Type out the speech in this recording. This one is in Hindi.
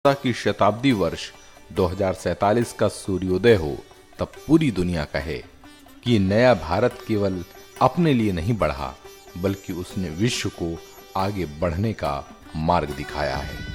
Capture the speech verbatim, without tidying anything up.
की शताब्दी वर्ष दो हज़ार सैंतालीस का सूर्योदय हो, तब पूरी दुनिया कहे कि नया भारत केवल अपने लिए नहीं बढ़ा, बल्कि उसने विश्व को आगे बढ़ने का मार्ग दिखाया है।